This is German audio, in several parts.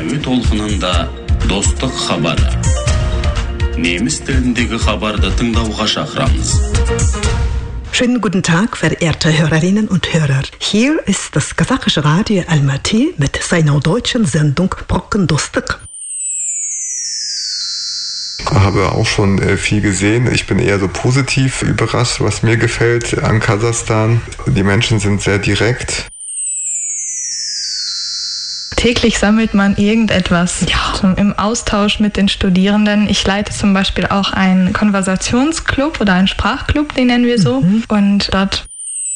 әуе толқынында достық хабары. Неміс тіліндегі хабарды тыңдауға шақырамыз. Schönen guten Tag, verehrte Hörerinnen und Hörer. Hier ist das kasachische Radio Almaty mit seiner deutschen Sendung Brocken Dostık. Ich habe auch schon viel gesehen. Ich bin eher so positiv überrascht, was mir gefällt an Kasachstan. Die Menschen sind sehr direkt. Täglich sammelt man irgendetwas im Austausch mit den Studierenden. Ich leite zum Beispiel auch einen Konversationsclub oder einen Sprachclub, den nennen wir so. Und dort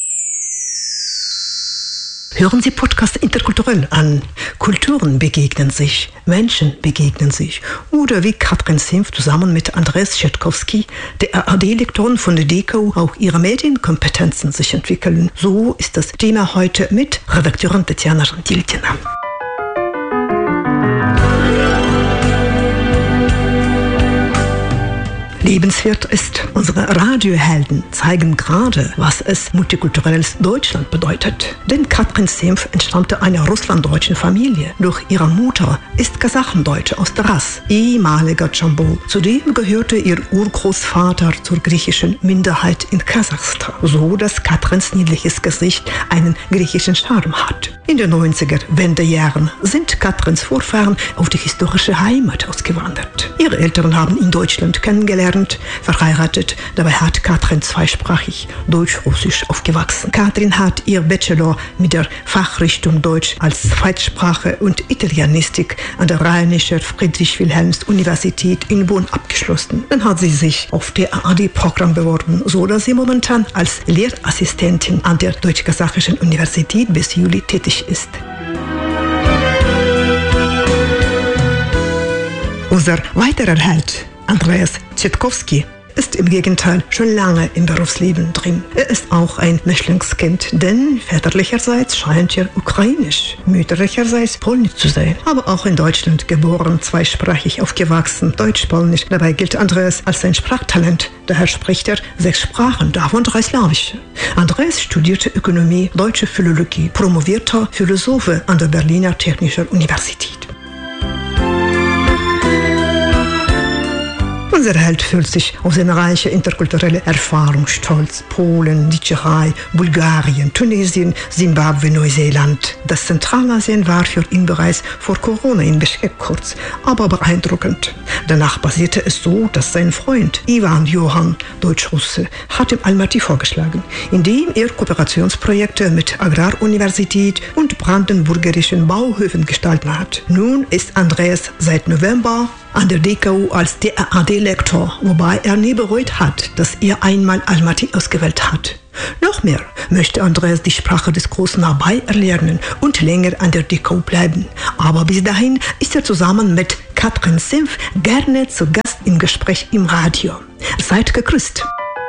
hören Sie Podcast interkulturell an. Kulturen begegnen sich, Menschen begegnen sich. Oder wie Katrin Senf zusammen mit Andreas Tschettkowski, der ARD-Lektoren von der DKU, auch ihre Medienkompetenzen sich entwickeln. So ist das Thema heute mit Redakteurin Tatjana Gentilkina. Lebenswert ist, unsere Radiohelden zeigen gerade, was es multikulturelles Deutschland bedeutet. Denn Katrin Senf entstammte einer russlanddeutschen Familie. Doch ihre Mutter ist Kasachendeutsche aus der Ras, ehemaliger Dschambol. Zudem gehörte ihr Urgroßvater zur griechischen Minderheit in Kasachstan. So, dass Katrins niedliches Gesicht einen griechischen Charme hat. In den 90er-Wendejahren sind Katrins Vorfahren auf die historische Heimat ausgewandert. Ihre Eltern haben in Deutschland kennengelernt, verheiratet. Dabei hat Katrin zweisprachig Deutsch-Russisch aufgewachsen. Katrin hat ihr Bachelor mit der Fachrichtung Deutsch als Zweitsprache und Italienistik an der Rheinischen Friedrich-Wilhelms-Universität in Bonn abgeschlossen. Dann hat sie sich auf der ARD-Programm beworben, so dass sie momentan als Lehrassistentin an der Deutsch-Kasachischen Universität bis Juli tätig ist. Unser weiterer Held, Andreas Tschettkowski, ist im Gegenteil schon lange im Berufsleben drin. Er ist auch ein Mischlingskind, denn väterlicherseits scheint er ukrainisch, mütterlicherseits polnisch zu sein. Aber auch in Deutschland geboren, zweisprachig aufgewachsen, deutsch-polnisch. Dabei gilt Andreas als ein Sprachtalent. Daher spricht er 6 Sprachen, davon 3 slawische. Andreas studierte Ökonomie, deutsche Philologie, promovierter Philosophe an der Berliner Technischen Universität. Unser Held fühlt sich auf seine reiche interkulturelle Erfahrung stolz. Polen, die Tschechei, Bulgarien, Tunesien, Simbabwe, Neuseeland. Das Zentralasien war für ihn bereits vor Corona in Bischkek kurz, aber beeindruckend. Danach passierte es so, dass sein Freund Ivan Johann, Deutsch-Russe, hat ihm Almaty vorgeschlagen, indem er Kooperationsprojekte mit Agraruniversität und brandenburgerischen Bauhöfen gestaltet hat. Nun ist Andreas seit November an der DKU als DAAD-Lektor, wobei er nie bereut hat, dass er einmal Almaty ausgewählt hat. Noch mehr möchte Andreas die Sprache des großen Abai erlernen und länger an der DKU bleiben. Aber bis dahin ist er zusammen mit Katrin Senf gerne zu Gast im Gespräch im Radio. Seid gegrüßt!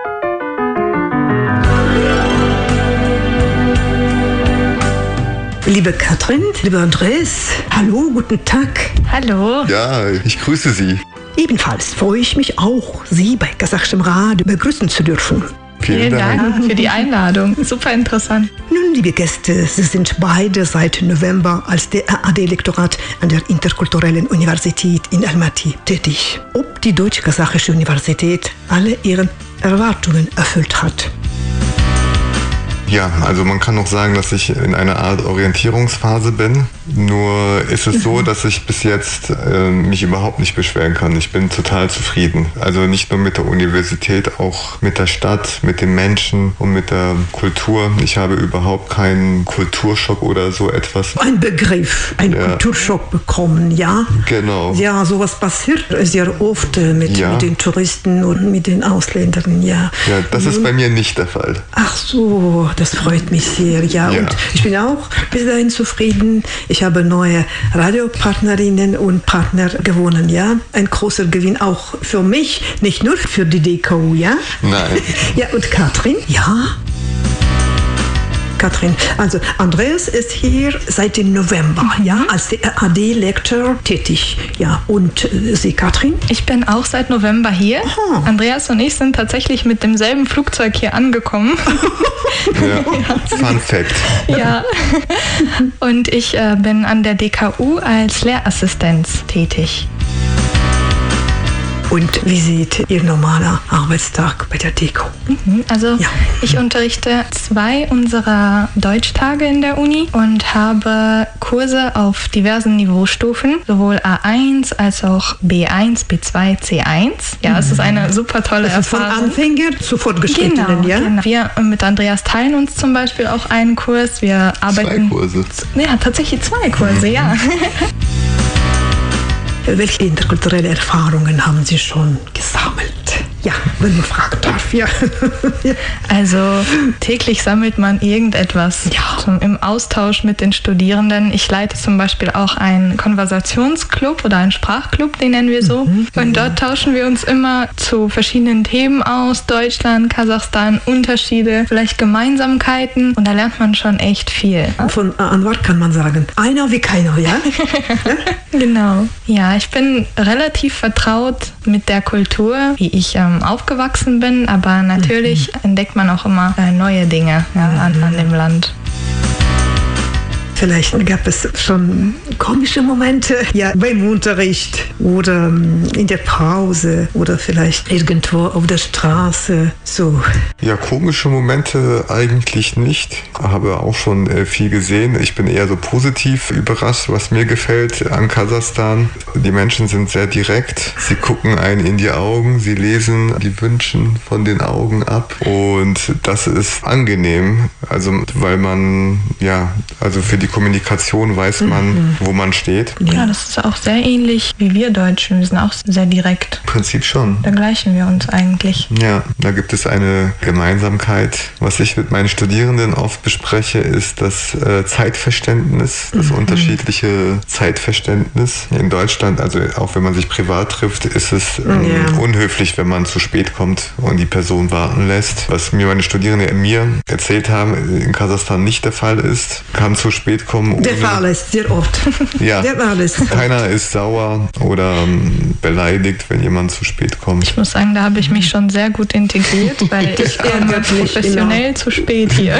Liebe Katrin, lieber Andreas, hallo, guten Tag. Hallo. Ja, ich grüße Sie. Ebenfalls freue ich mich auch, Sie bei kasachischem Radio begrüßen zu dürfen. Vielen Dank für die Einladung. Super interessant. Nun, liebe Gäste, Sie sind beide seit November als DAAD-Lektorat an der Interkulturellen Universität in Almaty tätig. Ob die Deutsch-Kasachische Universität alle ihren Erwartungen erfüllt hat? Ja, also man kann auch sagen, dass ich in einer Art Orientierungsphase bin. Nur ist es so, dass ich bis jetzt mich überhaupt nicht beschweren kann. Ich bin total zufrieden. Also nicht nur mit der Universität, auch mit der Stadt, mit den Menschen und mit der Kultur. Ich habe überhaupt keinen Kulturschock oder so etwas. Ein Begriff, ein Kulturschock bekommen, ja? Genau. Ja, sowas passiert sehr oft mit den Touristen und mit den Ausländern, ja. Ja, das ist bei mir nicht der Fall. Ach so, das freut mich sehr, ja. Und ich bin auch bis dahin zufrieden. Ich habe neue Radiopartnerinnen und Partner gewonnen, ja. Ein großer Gewinn auch für mich, nicht nur für die DKU, ja. Nein. Ja, und Katrin, ja. Katrin. Also Andreas ist hier seit dem November, ja, als AD-Lektor tätig. Ja, und Sie, Katrin? Ich bin auch seit November hier. Aha. Andreas und ich sind tatsächlich mit demselben Flugzeug hier angekommen. Ja. Fun Fact. Ja. Und ich bin an der DKU als Lehrassistenz tätig. Und wie sieht Ihr normaler Arbeitstag bei der DKU? Also ich unterrichte 2 unserer Deutschtage in der Uni und habe Kurse auf diversen Niveaustufen, sowohl A1 als auch B1, B2, C1. Ja, es ist eine super tolle Erfahrung. Von Anfänger zu Fortgeschrittenen, ja? Genau. Wir mit Andreas teilen uns zum Beispiel auch einen Kurs. Wir arbeiten... 2 Kurse. Ja, tatsächlich 2 Kurse, ja. Welche interkulturelle Erfahrungen haben Sie schon gesammelt? Ja, wenn man fragen darf, ja. Also täglich sammelt man irgendetwas im Austausch mit den Studierenden. Ich leite zum Beispiel auch einen Konversationsclub oder einen Sprachclub, den nennen wir so. Und dort tauschen wir uns immer zu verschiedenen Themen aus. Deutschland, Kasachstan, Unterschiede, vielleicht Gemeinsamkeiten. Und da lernt man schon echt viel. Von Anwar kann man sagen, einer wie keiner, ja? Genau. Ja, ich bin relativ vertraut mit der Kultur, wie ich aufgewachsen bin, aber natürlich entdeckt man auch immer neue Dinge an dem Land. Vielleicht gab es schon komische Momente, ja, beim Unterricht oder in der Pause oder vielleicht irgendwo auf der Straße, so. Ja, komische Momente eigentlich nicht. Habe auch schon viel gesehen. Ich bin eher so positiv überrascht, was mir gefällt an Kasachstan. Die Menschen sind sehr direkt. Sie gucken einen in die Augen, sie lesen die Wünsche von den Augen ab und das ist angenehm. Also, weil man, also für die Kommunikation weiß man, wo man steht. Ja, das ist auch sehr ähnlich wie wir Deutschen. Wir sind auch sehr direkt. Im Prinzip schon. Da gleichen wir uns eigentlich. Ja, da gibt es eine Gemeinsamkeit. Was ich mit meinen Studierenden oft bespreche, ist das Zeitverständnis, das unterschiedliche Zeitverständnis. In Deutschland, also auch wenn man sich privat trifft, ist es unhöflich, wenn man zu spät kommt und die Person warten lässt. Was mir meine Studierenden mir erzählt haben, in Kasachstan nicht der Fall ist. Kann zu spät kommen. Der Fall ist sehr oft. Ja, der Fall ist. Keiner ist sauer oder beleidigt, wenn jemand zu spät kommt. Ich muss sagen, da habe ich mich schon sehr gut integriert, weil ich komme professionell zu spät hier.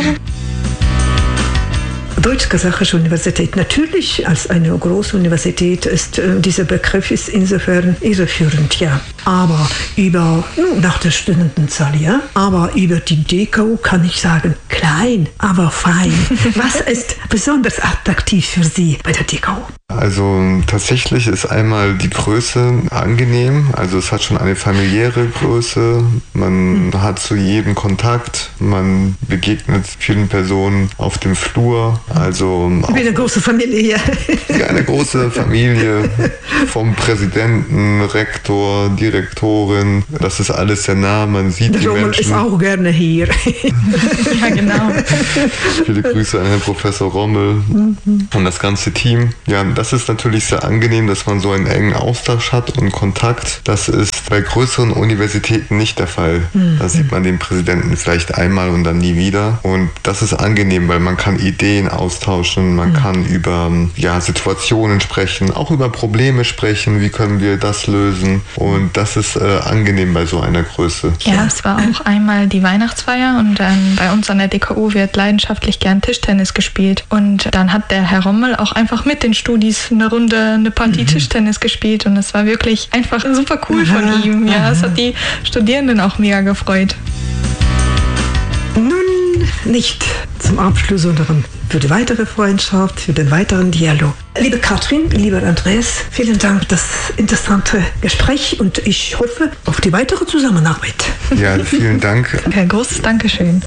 Deutsch-Kasachische Universität. Natürlich als eine große Universität ist dieser Begriff ist insofern irreführend, ja. Aber nach der Studentenzahl, ja. Aber über die DKU kann ich sagen, klein, aber fein. Was ist besonders attraktiv für Sie bei der DKU? Also tatsächlich ist einmal die Größe angenehm. Also es hat schon eine familiäre Größe. Man hat zu jedem Kontakt. Man begegnet vielen Personen auf dem Flur. Also wie eine große Familie. Ja, eine große Familie vom Präsidenten, Rektor, Direktorin. Das ist alles sehr nah. Man sieht die Rommel Menschen. Ist auch gerne hier. Ja, genau. Viele Grüße an Herrn Professor Rommel und das ganze Team. Ja, das ist natürlich sehr angenehm, dass man so einen engen Austausch hat und Kontakt. Das ist bei größeren Universitäten nicht der Fall. Da sieht man den Präsidenten vielleicht einmal und dann nie wieder. Und das ist angenehm, weil man kann Ideen austauschen, man kann über Situationen sprechen, auch über Probleme sprechen, wie können wir das lösen. Und das ist angenehm bei so einer Größe. Ja, es war auch einmal die Weihnachtsfeier und bei uns an der DKU wird leidenschaftlich gern Tischtennis gespielt. Und dann hat der Herr Rommel auch einfach mit den Studis eine Partie Tischtennis gespielt und es war wirklich einfach super cool von ihm. Ja, es hat die Studierenden auch mega gefreut. Nun nicht zum Abschluss, sondern für die weitere Freundschaft, für den weiteren Dialog. Liebe Katrin, lieber Andreas, vielen Dank für das interessante Gespräch und ich hoffe auf die weitere Zusammenarbeit. Ja, vielen Dank. Okay, großes Dankeschön.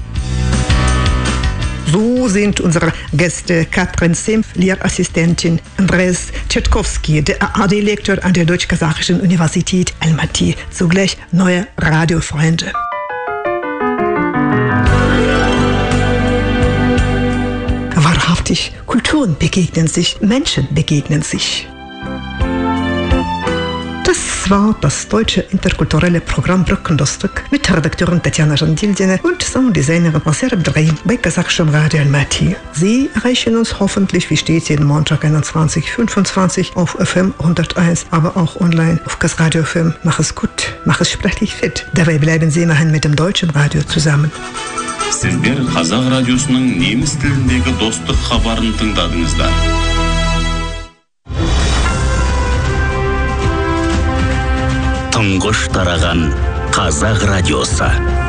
So sind unsere Gäste Katrin Semf, Lehrassistentin, Andreas Tschetkowski, der AD-Lektor an der Deutsch-Kasachischen Universität Almaty, zugleich neue Radiofreunde. Wahrhaftig, Kulturen begegnen sich, Menschen begegnen sich. Das war das deutsche interkulturelle Programm Brückendostek mit Redakteurin Tatjana Jandildine und Sounddesignerin Marcel Abdelrahim bei Kasachschem Radio Almaty. Sie erreichen uns hoffentlich wie stets jeden Montag 21:25 auf FM 101, aber auch online auf Kasradio FM. Mach es gut, mach es sprachlich fit. Dabei bleiben Sie immerhin mit dem deutschen Radio zusammen. Сіздер Қазақ радиосының неміс тіліндегі достық хабарын тыңдадыңыздар. Тұңғыш тараған Қазақ радиосы.